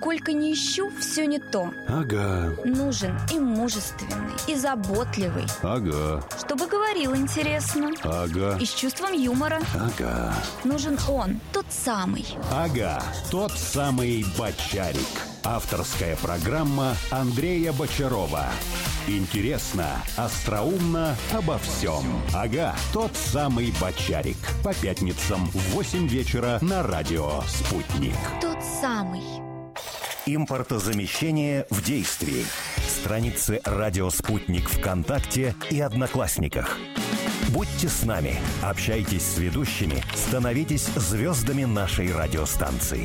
Сколько ни ищу, все не то. Ага. Нужен и мужественный, и заботливый. Ага. Чтобы говорил интересно. Ага. И с чувством юмора. Ага. Нужен он, тот самый. Ага, тот самый Бочарик. Авторская программа Андрея Бочарова. Интересно, остроумно, обо всем. Ага, тот самый Бочарик. По пятницам в 8 вечера на радио «Спутник». Тот самый. Импортозамещение в действии. Страницы «Радио Спутник» ВКонтакте и Одноклассниках. Будьте с нами, общайтесь с ведущими, становитесь звездами нашей радиостанции.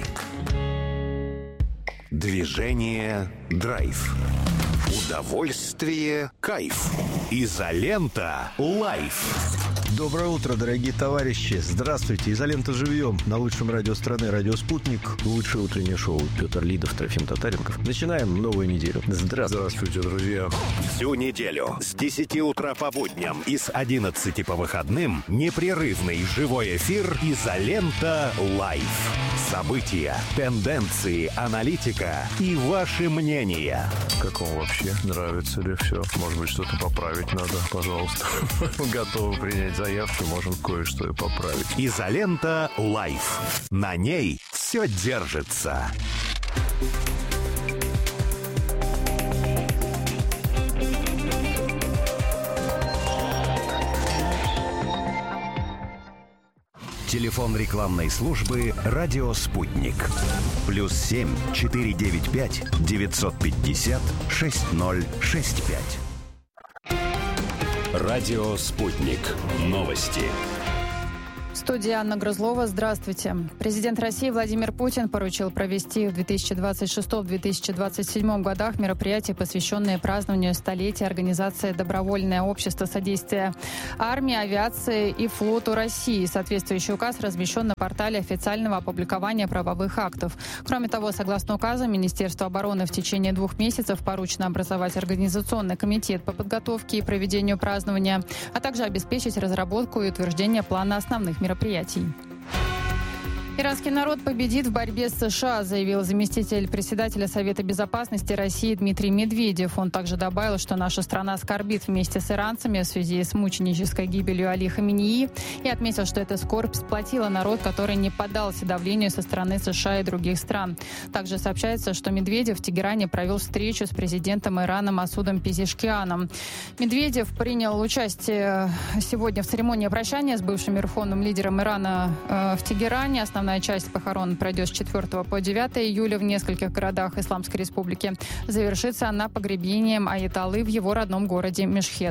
Движение «Драйв». Удовольствие «Кайф». Изолента «Лайф». Доброе утро, дорогие товарищи. Здравствуйте. Изолента живьем на лучшем радио страны, радио «Спутник». Лучшее утреннее шоу. Петр Лидов, Трофим Татаренков. Начинаем новую неделю. Здравствуйте, друзья. Всю неделю с 10 утра по будням и с 11 по выходным непрерывный живой эфир «Изолента Лайф». События, тенденции, аналитика и ваши мнения. Как вам вообще? Нравится ли все? Может быть, что-то поправить надо? Пожалуйста. Готовы принять заявки, можем кое-что и поправить. «Изолента Лайф». На ней все держится. Телефон рекламной службы «Радио Спутник». +7 495 950 6065. Радио «Спутник». Новости. В студии Анна Грызлова. Здравствуйте. Президент России Владимир Путин поручил провести в 2026-2027 годах мероприятия, посвященные празднованию столетия организации «Добровольное общество содействия армии, авиации и флоту России». Соответствующий указ размещен на портале официального опубликования правовых актов. Кроме того, согласно указу, Министерству обороны в течение 2 месяцев поручено образовать организационный комитет по подготовке и проведению празднования, а также обеспечить разработку и утверждение плана основных мероприятий. Иранский народ победит в борьбе с США, заявил заместитель председателя Совета безопасности России Дмитрий Медведев. Он также добавил, что наша страна скорбит вместе с иранцами в связи с мученической гибелью Али Хаменеи и отметил, что эта скорбь сплотила народ, который не поддался давлению со стороны США и других стран. Также сообщается, что Медведев в Тегеране провел встречу с президентом Ирана Масудом Пезешкианом. Медведев принял участие сегодня в церемонии прощания с бывшим верховным лидером Ирана в Тегеране. Основная часть похорон пройдет с 4 по 9 июля в нескольких городах Исламской Республики. Завершится она погребением аятоллы в его родном городе Мешхед.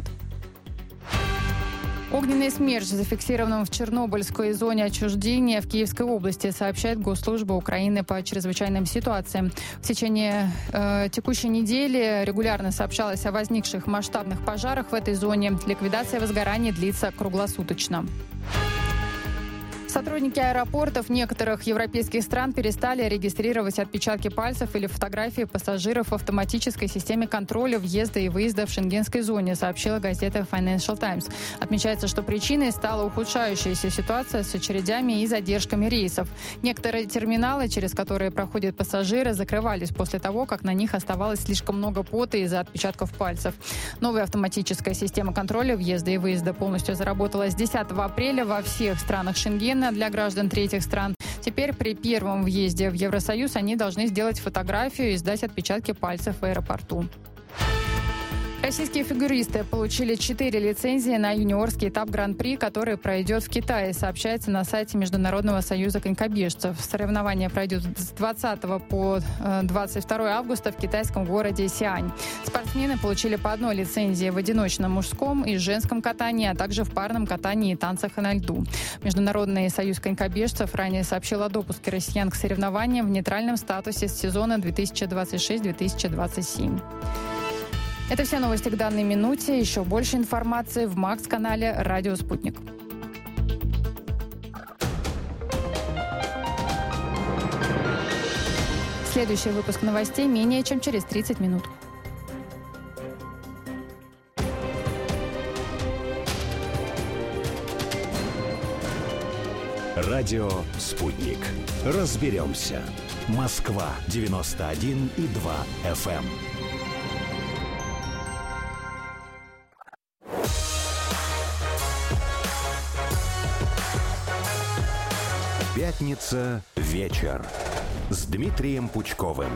Огненный смерч зафиксирован в Чернобыльской зоне отчуждения в Киевской области, сообщает Госслужба Украины по чрезвычайным ситуациям. В течение текущей недели регулярно сообщалось о возникших масштабных пожарах в этой зоне. Ликвидация возгораний длится круглосуточно. Сотрудники аэропортов некоторых европейских стран перестали регистрировать отпечатки пальцев или фотографии пассажиров в автоматической системе контроля въезда и выезда в шенгенской зоне, сообщила газета Financial Times. Отмечается, что причиной стала ухудшающаяся ситуация с очередями и задержками рейсов. Некоторые терминалы, через которые проходят пассажиры, закрывались после того, как на них оставалось слишком много пота из-за отпечатков пальцев. Новая автоматическая система контроля въезда и выезда полностью заработала с 10 апреля во всех странах Шенгена для граждан третьих стран. Теперь при первом въезде в Евросоюз они должны сделать фотографию и сдать отпечатки пальцев в аэропорту. Российские фигуристы получили 4 лицензии на юниорский этап Гран-при, который пройдет в Китае, сообщается на сайте Международного союза конькобежцев. Соревнования пройдут с 20 по 22 августа в китайском городе Сиань. Спортсмены получили по 1 лицензии в одиночном мужском и женском катании, а также в парном катании и танцах на льду. Международный союз конькобежцев ранее сообщил о допуске россиян к соревнованиям в нейтральном статусе с сезона 2026-2027. Это все новости к данной минуте. Еще больше информации в Макс-канале «Радио Спутник». Следующий выпуск новостей менее чем через 30 минут. Радио «Спутник». Разберемся. Москва 91,2 FM. Пятница вечер с Дмитрием Пучковым.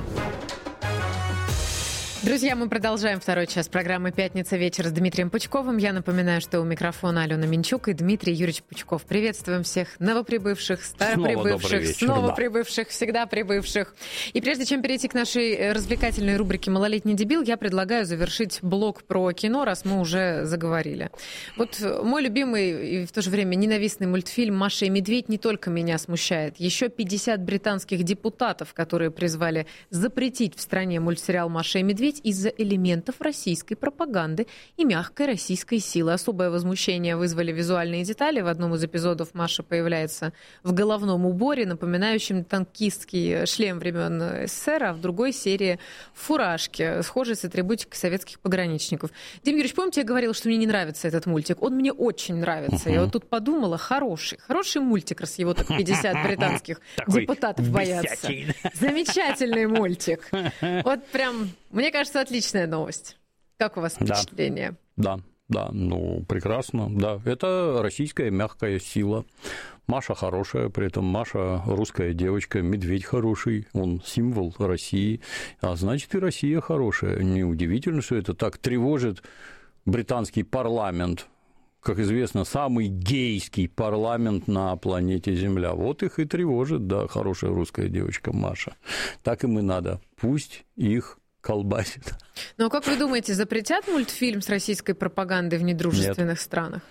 Друзья, мы продолжаем второй час программы «Пятница вечер» с Дмитрием Пучковым. Я напоминаю, что у микрофона Алена Минчук и Дмитрий Юрьевич Пучков. Приветствуем всех новоприбывших, староприбывших, снова прибывших, всегда прибывших. И прежде чем перейти к нашей развлекательной рубрике «Малолетний дебил», я предлагаю завершить блок про кино, раз мы уже заговорили. Вот мой любимый и в то же время ненавистный мультфильм «Маша и медведь» не только меня смущает. Еще 50 британских депутатов, которые призвали запретить в стране мультсериал «Маша и медведь» из-за элементов российской пропаганды и мягкой российской силы. Особое возмущение вызвали визуальные детали. В одном из эпизодов Маша появляется в головном уборе, напоминающем танкистский шлем времен СССР, а в другой серии фуражки, схожей с атрибутикой советских пограничников. Дим Юрьевич, помните, я говорила, что мне не нравится этот мультик? Он мне очень нравится. Я вот тут подумала, хороший мультик, раз его так 50 британских депутатов боятся. Замечательный мультик. Вот прям... Мне кажется, отличная новость. Как у вас впечатление? Да, ну, прекрасно, да. Это российская мягкая сила. Маша хорошая, при этом Маша русская девочка, медведь хороший, он символ России, а значит и Россия хорошая. Неудивительно, что это так тревожит британский парламент. Как известно, самый гейский парламент на планете Земля. Вот их и тревожит, да, хорошая русская девочка Маша. Так им и надо. Пусть их колбасит. Ну, а как вы думаете, запретят мультфильм с российской пропагандой в недружественных странах?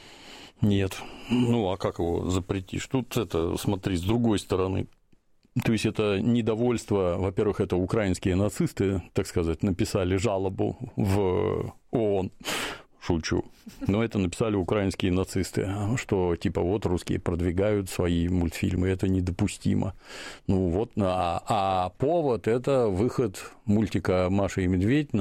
Нет. Ну, а как его запретишь? Тут это, смотри, с другой стороны. То есть это недовольство, во-первых, это украинские нацисты, так сказать, написали жалобу в ООН. Шучу. Но это написали украинские нацисты, что типа вот русские продвигают свои мультфильмы, это недопустимо. Ну вот, а повод – это выход мультика «Маша и медведь»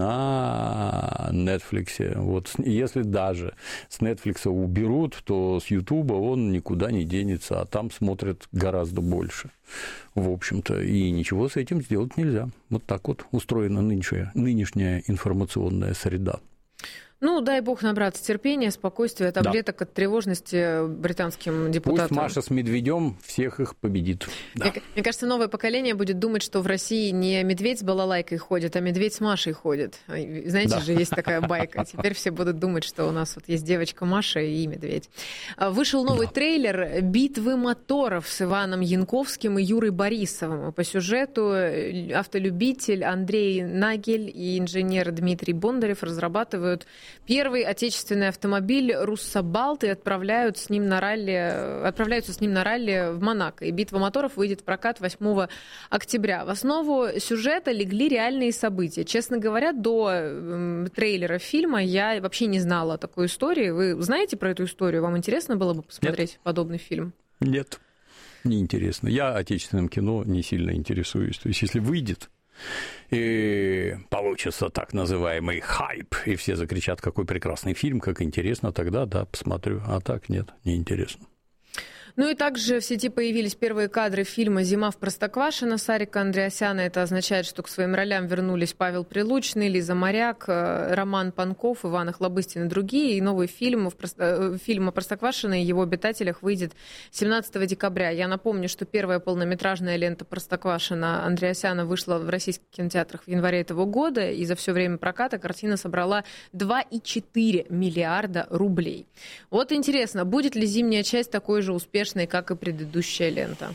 на Netflix. Вот если даже с Netflix уберут, то с YouTube он никуда не денется, а там смотрят гораздо больше, в общем-то, и ничего с этим сделать нельзя. Вот так вот устроена нынешняя информационная среда. Ну, дай бог набраться терпения, спокойствия, таблеток от тревожности британским депутатам. Пусть Маша с медведем всех их победит. Да. Мне кажется, новое поколение будет думать, что в России не медведь с балалайкой ходит, а медведь с Машей ходит. Знаете же, есть такая байка. Теперь все будут думать, что у нас вот есть девочка Маша и медведь. Вышел новый трейлер «Битвы моторов» с Иваном Янковским и Юрой Борисовым. По сюжету автолюбитель Андрей Нагель и инженер Дмитрий Бондарев разрабатывают первый отечественный автомобиль «Руссобалт» и отправляются с ним на ралли в Монако. И «Битва моторов» выйдет в прокат 8 октября. В основу сюжета легли реальные события. Честно говоря, до трейлера фильма я вообще не знала такой истории. Вы знаете про эту историю? Вам интересно было бы посмотреть подобный фильм? Нет, не интересно. Я отечественным кино не сильно интересуюсь. То есть, если выйдет и получится так называемый хайп, и все закричат, какой прекрасный фильм, как интересно, тогда да, посмотрю, а так нет, неинтересно. Ну и также в сети появились первые кадры фильма «Зима в Простоквашино» Сарика Андреасяна. Это означает, что к своим ролям вернулись Павел Прилучный, Лиза Моряк, Роман Панков, Иван Охлобыстин и другие. И новый фильм о Простоквашино и его обитателях выйдет 17 декабря. Я напомню, что первая полнометражная лента Простоквашино Андреасяна вышла в российских кинотеатрах в январе этого года, и за все время проката картина собрала 2,4 миллиарда рублей. Вот интересно, будет ли зимняя часть такой же успешной, как и предыдущая лента?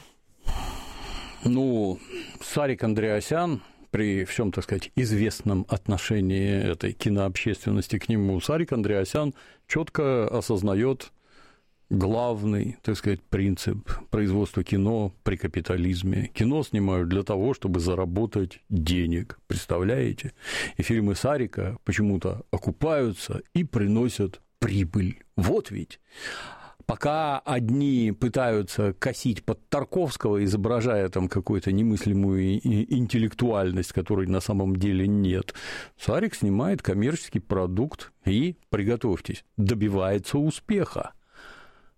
Ну, Сарик Андреасян, при всем, так сказать, известном отношении этой кинообщественности к нему, Сарик Андреасян четко осознает главный, так сказать, принцип производства кино при капитализме. Кино снимают для того, чтобы заработать денег, представляете? И фильмы Сарика почему-то окупаются и приносят прибыль. Вот ведь. Пока одни пытаются косить под Тарковского, изображая там какую-то немыслимую интеллектуальность, которой на самом деле нет, Сарик снимает коммерческий продукт и, приготовьтесь, добивается успеха.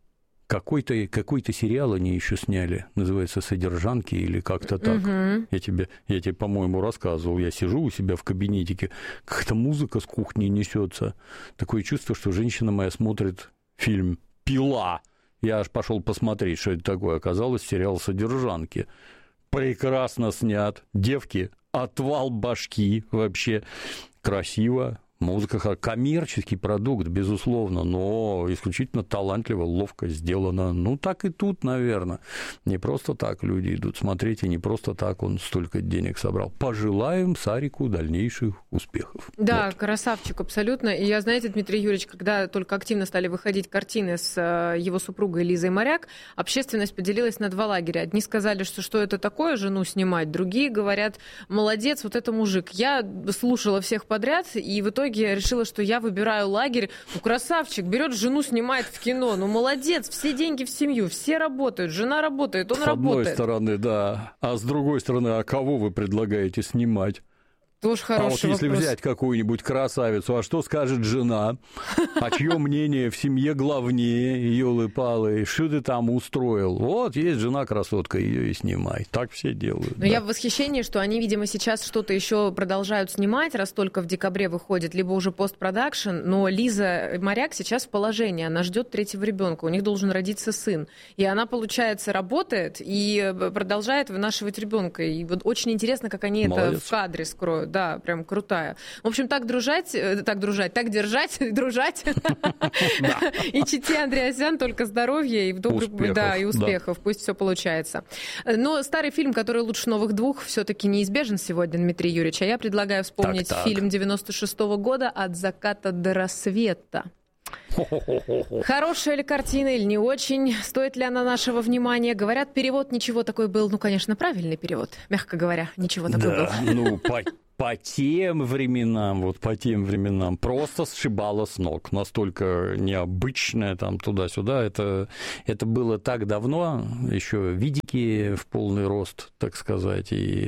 Какой-то сериал они еще сняли, называется «Содержанки» или как-то так. Я тебе, по-моему, рассказывал. Я сижу у себя в кабинетике, как-то музыка с кухни несется. Такое чувство, что женщина моя смотрит фильм «Пила». Я аж пошел посмотреть, что это такое. Оказалось, сериал «Содержанки». Прекрасно снят. Девки, отвал башки вообще. Красиво. Музыка, коммерческий продукт, безусловно, но исключительно талантливо, ловко сделано. Ну, так и тут, наверное. Не просто так люди идут смотреть, и не просто так он столько денег собрал. Пожелаем Сарику дальнейших успехов. Да, вот. Красавчик, абсолютно. И я, знаете, Дмитрий Юрьевич, когда только активно стали выходить картины с его супругой Лизой Моряк, общественность поделилась на два лагеря. Одни сказали, что это такое, жену снимать, другие говорят, молодец, вот это мужик. Я слушала всех подряд, и в итоге я решила, что я выбираю лагерь. Ну, красавчик, берет жену, снимает в кино. Ну, молодец, все деньги в семью, все работают, жена работает, он работает. С одной стороны, да. А с другой стороны, а кого вы предлагаете снимать? Тоже хороший вот если вопрос. Взять какую-нибудь красавицу, а что скажет жена? А чье мнение в семье главнее, елы-палы? Что ты там устроил? Вот есть жена-красотка, ее и снимай. Так все делают. Но да. я в восхищении, что они, видимо, сейчас что-то еще продолжают снимать, раз только в декабре выходит, либо уже постпродакшн. Но Лиза Моряк сейчас в положении, она ждет третьего ребенка, у них должен родиться сын. И она, получается, работает и продолжает вынашивать ребенка. И вот очень интересно, как они это в кадре скроют. Да, прям крутая. В общем, так держать, дружать. И Чите Андреасян только здоровья и успехов. Пусть все получается. Но старый фильм, который лучше новых двух, все-таки неизбежен сегодня, Дмитрий Юрьевич. А я предлагаю вспомнить фильм 96-го года «От заката до рассвета». Хорошая ли картина или не очень? Стоит ли она нашего внимания? Говорят, перевод ничего такой был. Ну, конечно, правильный перевод. Мягко говоря, ничего такой был. Ну, по тем временам просто сшибало с ног. Настолько необычное там туда-сюда. Это было так давно, еще видики в полный рост, так сказать, и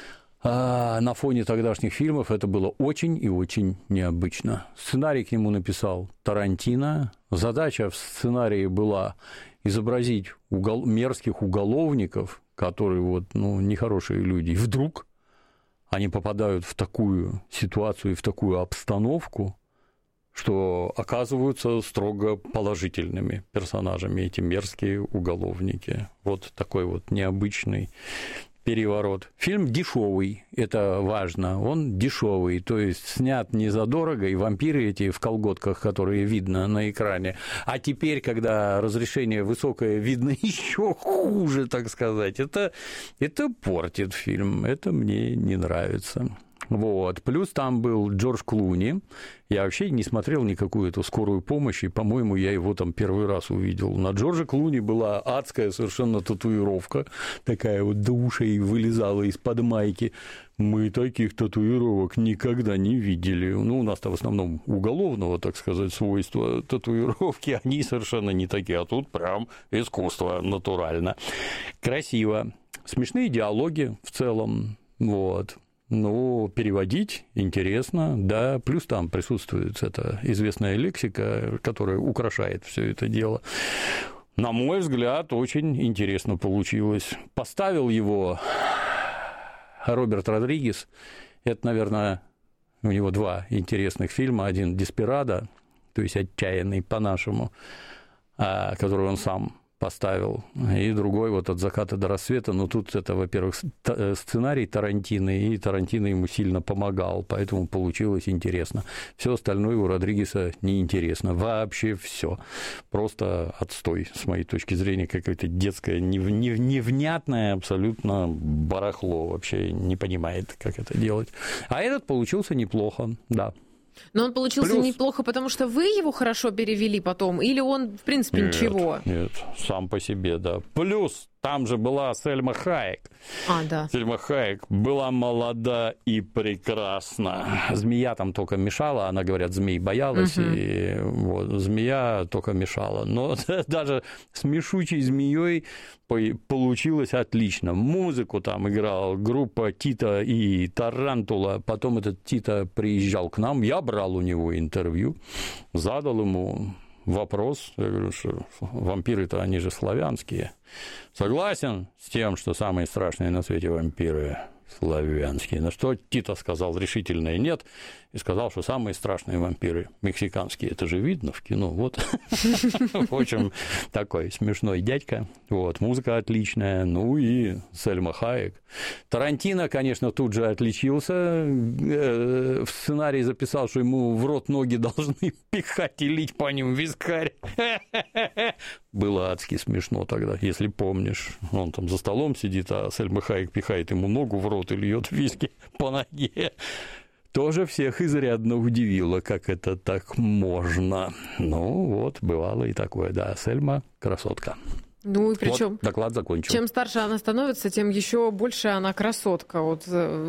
на фоне тогдашних фильмов это было очень и очень необычно. Сценарий к нему написал Тарантино. Задача в сценарии была изобразить мерзких уголовников, которые нехорошие люди. И вдруг они попадают в такую ситуацию и в такую обстановку, что оказываются строго положительными персонажами эти мерзкие уголовники. Вот такой вот необычный переворот. Фильм дешевый, это важно, он дешевый, то есть снят не задорого, и вампиры эти в колготках, которые видно на экране, а теперь, когда разрешение высокое, видно еще хуже, так сказать. Это портит фильм, это мне не нравится. Вот. Плюс там был Джордж Клуни. Я вообще не смотрел никакую эту скорую помощь, и, по-моему, я его там первый раз увидел. На Джорджа Клуни была адская совершенно татуировка, такая вот до ушей вылезала из-под майки. Мы таких татуировок никогда не видели. Ну, у нас-то в основном уголовного, так сказать, свойства татуировки, они совершенно не такие, а тут прям искусство натурально. Красиво. Смешные диалоги в целом, вот. Ну, переводить интересно, да, плюс там присутствует эта известная лексика, которая украшает все это дело. На мой взгляд, очень интересно получилось. Поставил его Роберт Родригес. Это, наверное, у него два интересных фильма. Один «Деспирадо», то есть «Отчаянный» по-нашему, который он сам поставил, и другой вот «От заката до рассвета». Но тут это, во-первых, сценарий Тарантино, и Тарантино ему сильно помогал, поэтому получилось интересно. Все остальное у Родригеса неинтересно. Вообще все. Просто отстой, с моей точки зрения, какое-то детское, невнятное абсолютно барахло. Вообще не понимает, как это делать. А этот получился неплохо, да. Но он получился неплохо, потому что вы его хорошо перевели потом, или он, в принципе, ничего? Нет, сам по себе, да. Плюс там же была Сальма Хайек. Да. Сальма Хайек была молода и прекрасна. Змея там только мешала, она, говорят, змей боялась, и вот, змея только мешала. Но даже с мешучей змеей получилось отлично. Музыку там играла группа Тита и Тарантула. Потом этот Тита приезжал к нам, я брал у него интервью, задал ему вопрос. Я говорю, что вампиры-то, они же славянские. Согласен с тем, что самые страшные на свете вампиры славянские. На что Тито сказал решительное «нет» и сказал, что самые страшные вампиры мексиканские. Это же видно в кино. Вот. В общем, такой смешной дядька. Вот. Музыка отличная. Ну и Сальма Хайек. Тарантино, конечно, тут же отличился. В сценарии записал, что ему в рот ноги должны пихать и лить по ним вискарь. Было адски смешно тогда, если помнишь. Он там за столом сидит, а Сальма Хайек пихает ему ногу в рот и льет виски по ноге. Тоже всех изрядно удивило, как это так можно. Ну, вот, бывало и такое, да. Сельма – красотка. Ну, и причем, вот, доклад закончил. Чем старше она становится, тем еще больше она красотка. Вот,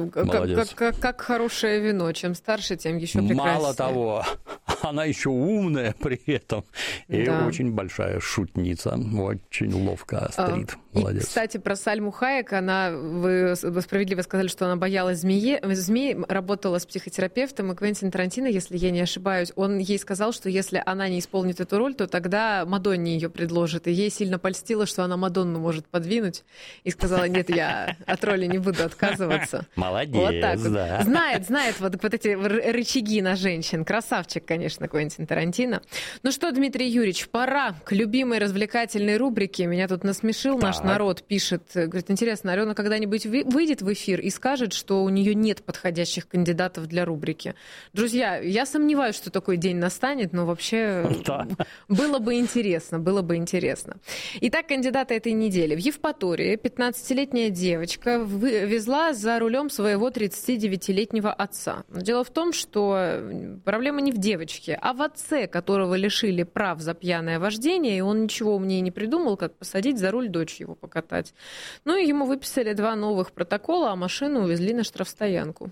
как хорошее вино. Чем старше, тем еще прекраснее. Мало того, она еще умная при этом. И да. Очень большая шутница. Очень ловко острит. Молодец. И, кстати, про Сальму Хайек. Вы справедливо сказали, что она боялась змей, работала с психотерапевтом. И Квентин Тарантино, если я не ошибаюсь, он ей сказал, что если она не исполнит эту роль, то тогда Мадонне ее предложит. И ей сильно польстило, что она Мадонну может подвинуть, и сказала: нет, я от роли не буду отказываться. Молодец, вот так вот. Да. Знает вот эти рычаги на женщин. Красавчик, конечно, Квентин Тарантино. Ну что, Дмитрий Юрьевич, пора к любимой развлекательной рубрике. Меня тут насмешил наш народ, пишет. Говорит, интересно, Алена когда-нибудь выйдет в эфир и скажет, что у нее нет подходящих кандидатов для рубрики? Друзья, я сомневаюсь, что такой день настанет, но вообще было бы интересно. Итак, кандидаты этой недели. В Евпатории 15-летняя девочка везла за рулем своего 39-летнего отца. Но дело в том, что проблема не в девочке, а в отце, которого лишили прав за пьяное вождение, и он ничего умнее не придумал, как посадить за руль дочь его покатать. Ну и ему выписали 2 новых протокола, а машину увезли на штрафстоянку.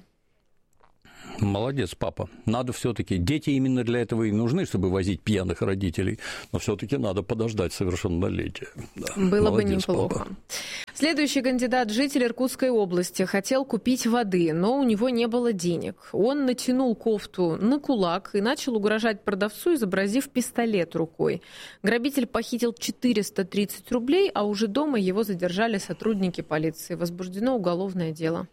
Молодец, папа. Надо все-таки. Дети именно для этого и нужны, чтобы возить пьяных родителей. Но все-таки надо подождать совершеннолетия. Да. Было Молодец, бы неплохо. Папа. Следующий кандидат, житель Иркутской области, хотел купить воды, но у него не было денег. Он натянул кофту на кулак и начал угрожать продавцу, изобразив пистолет рукой. Грабитель похитил 430 рублей, а уже дома его задержали сотрудники полиции. Возбуждено уголовное дело.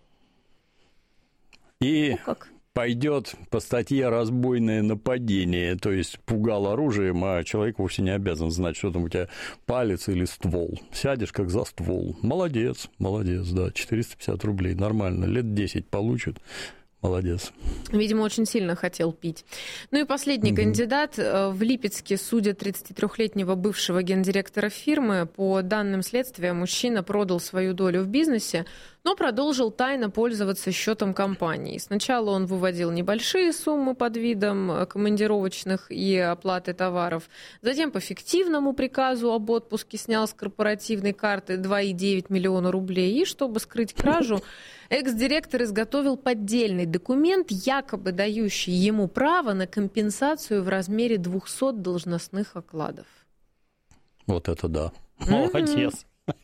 И как? Пойдет по статье «разбойное нападение», то есть пугал оружием, а человек вовсе не обязан знать, что там у тебя палец или ствол. Сядешь как за ствол. Молодец, да, 450 рублей, нормально, лет 10 получит. Молодец. Видимо, очень сильно хотел пить. Ну и последний кандидат. В Липецке судят 33-летнего бывшего гендиректора фирмы. По данным следствия, мужчина продал свою долю в бизнесе, но продолжил тайно пользоваться счетом компании. Сначала он выводил небольшие суммы под видом командировочных и оплаты товаров. Затем по фиктивному приказу об отпуске снял с корпоративной карты 2,9 миллиона рублей. И чтобы скрыть кражу, экс-директор изготовил поддельный документ, якобы дающий ему право на компенсацию в размере 200 должностных окладов. Вот это да. Молодец.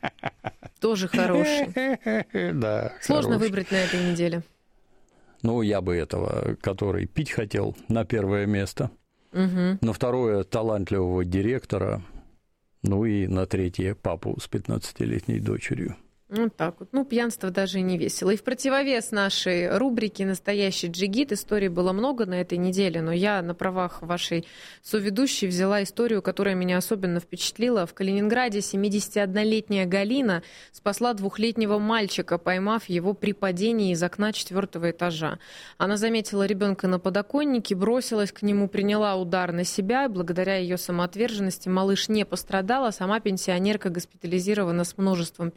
Тоже хороший. Да. Сложно выбрать на этой неделе. Ну, я бы этого, который пить хотел, на первое место. На второе талантливого директора. Ну и на третье папу с 15-летней дочерью. Вот так вот. Ну, пьянство даже и не весело. И в противовес нашей рубрике «Настоящий джигит» историй было много на этой неделе, но я на правах вашей соведущей взяла историю, которая меня особенно впечатлила. В Калининграде 71-летняя Галина спасла 2-летнего мальчика, поймав его при падении из окна 4-го этажа. Она заметила ребенка на подоконнике, бросилась к нему, приняла удар на себя, и благодаря ее самоотверженности малыш не пострадал, а сама пенсионерка госпитализирована с множественными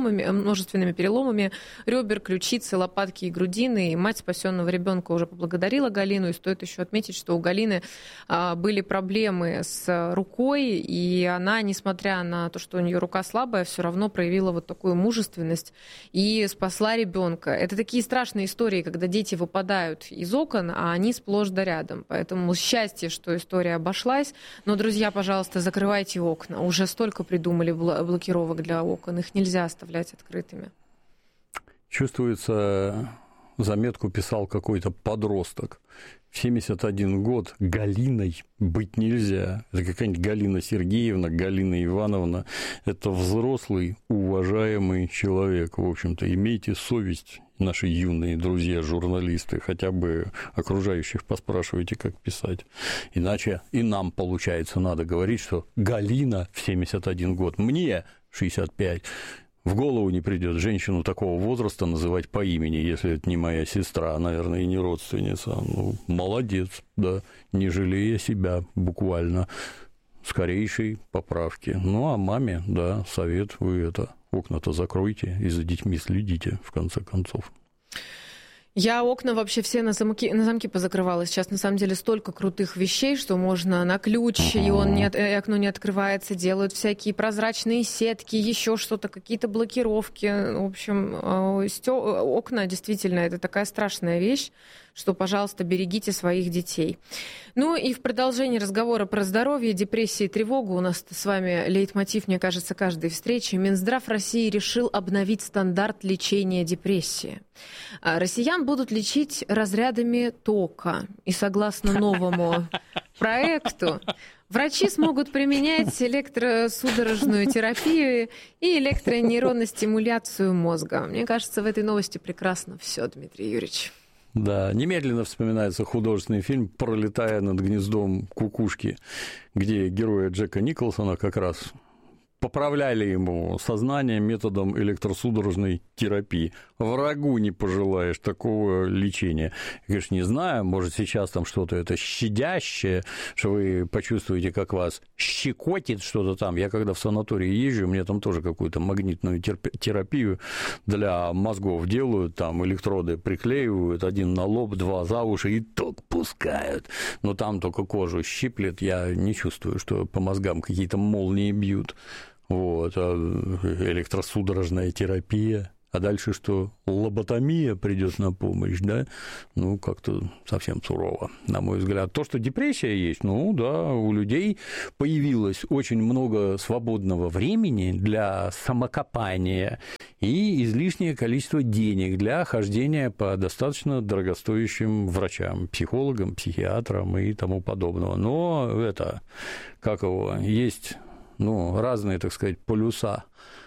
переломами ребер, ключицы, лопатки и грудины. И мать спасенного ребенка уже поблагодарила Галину. И стоит еще отметить, что у Галины были проблемы с рукой, и она, несмотря на то, что у нее рука слабая, все равно проявила вот такую мужественность и спасла ребенка. Это такие страшные истории, когда дети выпадают из окон, а они сплошь да рядом. Поэтому счастье, что история обошлась. Но, друзья, пожалуйста, закрывайте окна. Уже столько придумали блокировок для окон. Их нельзя оставлять открытыми. Чувствуется заметку писал какой-то подросток. В 71 год Галиной быть нельзя. Это какая-нибудь Галина Сергеевна, Галина Ивановна. Это взрослый, уважаемый человек. В общем-то, имейте совесть, наши юные друзья, журналисты, хотя бы окружающих поспрашивайте, как писать. Иначе и нам, получается, надо говорить, что Галина в 71 год, мне 65. В голову не придет женщину такого возраста называть по имени, если это не моя сестра, наверное, и не родственница. Ну, молодец, да, не жалея себя буквально, скорейшей поправки. Ну, а маме, да, совет, вы окна-то закройте и за детьми следите, в конце концов. Я окна вообще все на замки позакрывала. Сейчас, на самом деле, столько крутых вещей, что можно на ключ, и окно не открывается, делают всякие прозрачные сетки, еще что-то, какие-то блокировки. В общем, окна, действительно, это такая страшная вещь, что, пожалуйста, берегите своих детей. Ну и в продолжении разговора про здоровье, депрессию и тревогу у нас с вами лейтмотив, мне кажется, каждой встречи. Минздрав России решил обновить стандарт лечения депрессии. Россиян будут лечить разрядами тока. И согласно новому проекту, врачи смогут применять электросудорожную терапию и электронейронную стимуляцию мозга. Мне кажется, в этой новости прекрасно все, Дмитрий Юрьевич. Да, немедленно вспоминается художественный фильм «Пролетая над гнездом кукушки», где героя Джека Николсона как раз поправляли ему сознание методом электросудорожной терапии. Врагу не пожелаешь такого лечения. Я, конечно, не знаю, может, сейчас там что-то это щадящее, что вы почувствуете, как вас щекотит что-то там. Я когда в санатории езжу, мне там тоже какую-то магнитную терапию для мозгов делают, там электроды приклеивают, один на лоб, два за уши и ток пускают. Но там только кожу щиплет, я не чувствую, что по мозгам какие-то молнии бьют. Вот, а электросудорожная терапия, а дальше что, лоботомия придет на помощь, да, ну, как-то совсем сурово, на мой взгляд. То, что депрессия есть, ну, да, у людей появилось очень много свободного времени для самокопания и излишнее количество денег для хождения по достаточно дорогостоящим врачам, психологам, психиатрам и тому подобного. Но есть... разные, так сказать, полюса.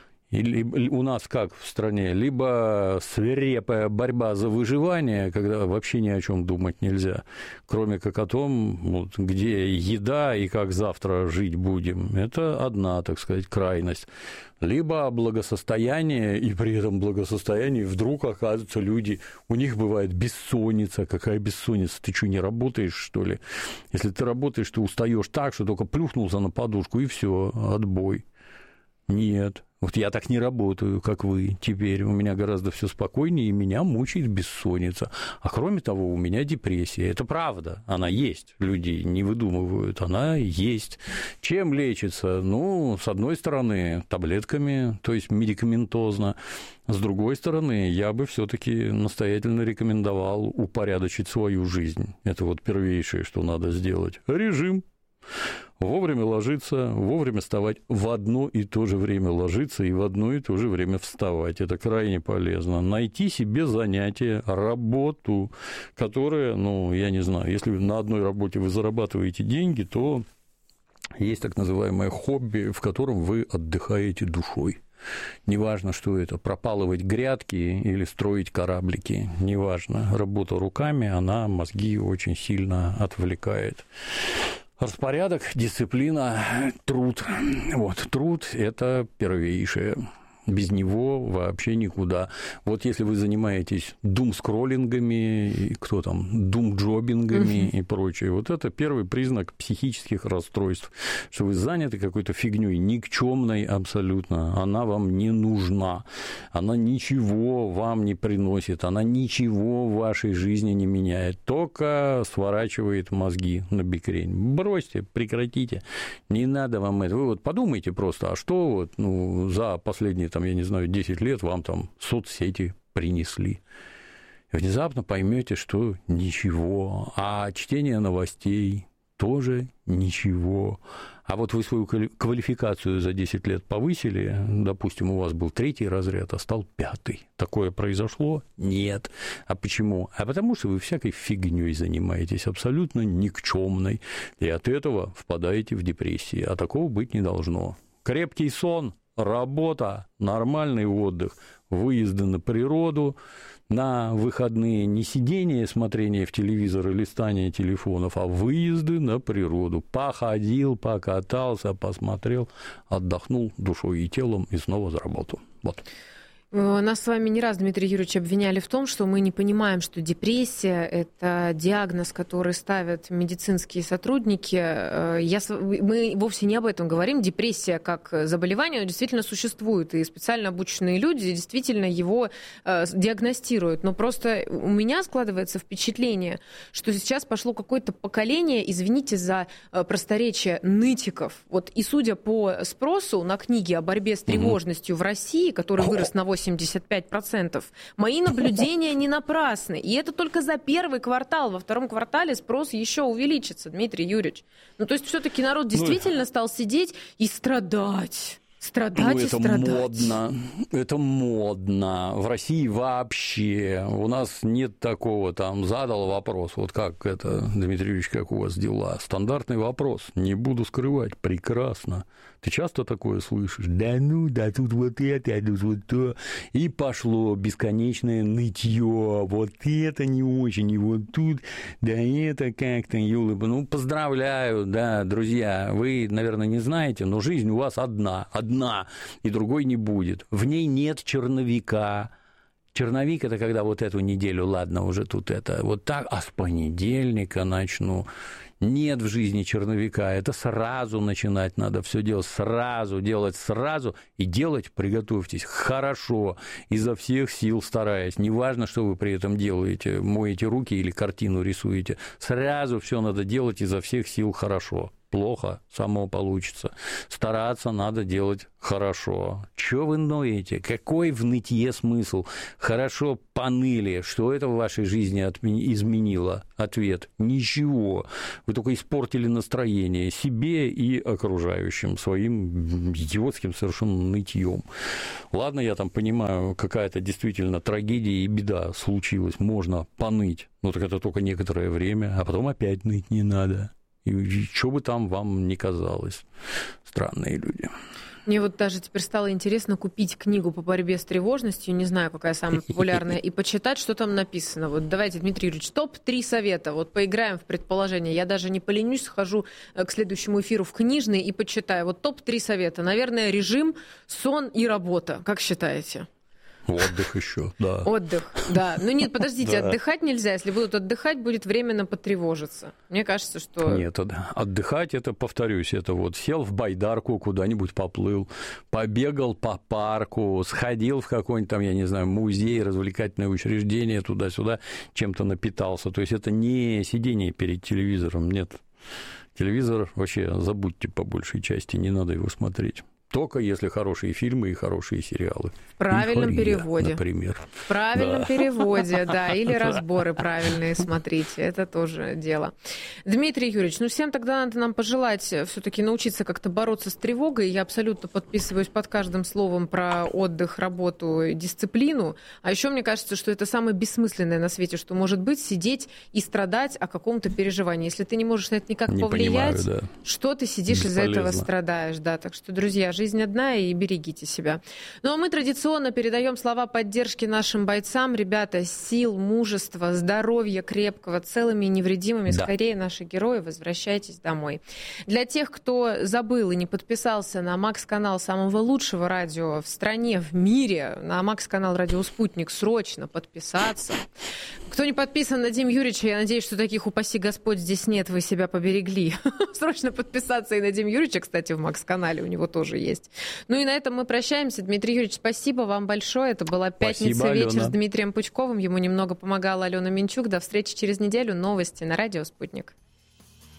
Или у нас как в стране, либо свирепая борьба за выживание, когда вообще ни о чем думать нельзя, кроме как о том, где еда и как завтра жить будем. Это одна, так сказать, крайность. Либо благосостояние, и при этом благосостоянии вдруг оказываются люди, у них бывает бессонница. Какая бессонница? Ты что, не работаешь, что ли? Если ты работаешь, ты устаешь так, что только плюхнулся на подушку, и все, отбой. Нет. Вот я так не работаю, как вы теперь. У меня гораздо все спокойнее, и меня мучает бессонница. А кроме того, у меня депрессия. Это правда. Она есть. Люди не выдумывают. Она есть. Чем лечится? Ну, с одной стороны, таблетками, то есть медикаментозно. С другой стороны, я бы все-таки настоятельно рекомендовал упорядочить свою жизнь. Это вот первейшее, что надо сделать. Режим. Вовремя ложиться, вовремя вставать, в одно и то же время ложиться и в одно и то же время вставать. Это крайне полезно. Найти себе занятие, работу, которая, я не знаю, если на одной работе вы зарабатываете деньги, то есть так называемое хобби, в котором вы отдыхаете душой. Неважно, что это, пропалывать грядки или строить кораблики, неважно. Работа руками, она мозги очень сильно отвлекает. Распорядок, дисциплина, труд. Труд – это первейшее. Без него вообще никуда. Вот если вы занимаетесь думскроллингами, думджобингами и прочее, вот это первый признак психических расстройств, что вы заняты какой-то фигней никчемной абсолютно, она вам не нужна, она ничего вам не приносит, она ничего в вашей жизни не меняет, только сворачивает мозги на бекрень. Бросьте, прекратите, не надо вам это. Вы подумайте просто, а что за последние 10 лет вам там соцсети принесли. Внезапно поймете, что ничего. А чтение новостей, тоже ничего. А вот вы свою квалификацию за 10 лет повысили, допустим, у вас был 3-й разряд, а стал 5-й. Такое произошло? Нет. А почему? А потому что вы всякой фигней занимаетесь, абсолютно никчемной, и от этого впадаете в депрессии. А такого быть не должно. Крепкий сон, работа, нормальный отдых, выезды на природу, на выходные не сидение, смотрение в телевизор и листание телефонов, а выезды на природу. Походил, покатался, посмотрел, отдохнул душой и телом и снова за работу. Вот. Нас с вами не раз, Дмитрий Юрьевич, обвиняли в том, что мы не понимаем, что депрессия – это диагноз, который ставят медицинские сотрудники. Мы вовсе не об этом говорим. Депрессия как заболевание действительно существует, и специально обученные люди действительно его диагностируют. Но просто у меня складывается впечатление, что сейчас пошло какое-то поколение, извините за просторечие, нытиков. Вот, и судя по спросу на книги о борьбе с тревожностью в России, который вырос на 85%. Мои наблюдения не напрасны. И это только за первый квартал. Во втором квартале спрос еще увеличится, Дмитрий Юрьевич. Ну, то есть все-таки народ действительно стал сидеть и страдать. Страдать и страдать. Модно. Это модно. В России вообще. У нас нет такого, там, задал вопрос. Вот как это, Дмитрий Юрьевич, как у вас дела? Стандартный вопрос. Не буду скрывать. Прекрасно. Ты часто такое слышишь? Да ну, да тут вот это, а тут вот то. И пошло бесконечное нытье. Вот это не очень, и вот тут, да это как-то, ёлыба. Ну, поздравляю, да, друзья. Вы, наверное, не знаете, но жизнь у вас одна, и другой не будет. В ней нет черновика. Черновик – это когда вот эту неделю, ладно, уже тут это вот так, а с понедельника начну. Нет в жизни черновика, это сразу начинать надо, все делать сразу, и делать, приготовьтесь, хорошо, изо всех сил стараясь, неважно, что вы при этом делаете, моете руки или картину рисуете, сразу все надо делать изо всех сил хорошо. Плохо, само получится. Стараться надо делать хорошо. Чего вы ноете? Какой в нытье смысл? Хорошо поныли. Что это в вашей жизни изменило? Ответ – ничего. Вы только испортили настроение себе и окружающим своим идиотским совершенно нытьем. Ладно, я там понимаю, какая-то действительно трагедия и беда случилась. Можно поныть. Но так это только некоторое время, а потом опять ныть не надо. И что бы там вам ни казалось. Странные люди. Мне вот даже теперь стало интересно купить книгу по борьбе с тревожностью, не знаю, какая самая популярная, и почитать, что там написано. Вот давайте, Дмитрий Юрьевич, топ-3 совета. Вот поиграем в предположение. Я даже не поленюсь, схожу к следующему эфиру в книжный и почитаю. Вот топ-3 совета. Наверное, режим, сон и работа. Как считаете? Отдых еще, да. Отдых, да. Ну нет, подождите, отдыхать нельзя. Если будут отдыхать, будет временно потревожиться. Мне кажется, что... Нет, отдыхать, это, повторюсь, это вот сел в байдарку, куда-нибудь поплыл, побегал по парку, сходил в какой-нибудь там, я не знаю, музей, развлекательное учреждение, туда-сюда, чем-то напитался. То есть это не сидение перед телевизором, нет. Телевизор вообще забудьте по большей части, не надо его смотреть. Только если хорошие фильмы и хорошие сериалы. В правильном переводе. Например. В правильном переводе, да. Или разборы правильные смотрите. Это тоже дело. Дмитрий Юрьевич, ну всем тогда надо нам пожелать все-таки научиться как-то бороться с тревогой. Я абсолютно подписываюсь под каждым словом про отдых, работу, дисциплину. А еще мне кажется, что это самое бессмысленное на свете, что может быть сидеть и страдать о каком-то переживании. Если ты не можешь на это никак повлиять, понимаю, да. Что ты сидишь из-за этого страдаешь. Да. Так что, друзья, жизнь одна, и берегите себя. Ну, а мы традиционно передаем слова поддержки нашим бойцам. Ребята, сил, мужества, здоровья крепкого, целыми и невредимыми. Да. Скорее, наши герои, возвращайтесь домой. Для тех, кто забыл и не подписался на Макс-канал самого лучшего радио в стране, в мире, на Макс-канал «Радио Спутник», срочно подписаться. Кто не подписан на Диму Юрьевича, я надеюсь, что таких, упаси Господь, здесь нет, вы себя поберегли. Срочно подписаться и на Диму Юрьевича, кстати, в Макс-канале у него тоже есть. Ну и на этом мы прощаемся. Дмитрий Юрьевич, спасибо вам большое. Это была «Пятница вечер» с Дмитрием Пучковым. Ему немного помогала Алена Минчук. До встречи через неделю. Новости на «Радио Спутник».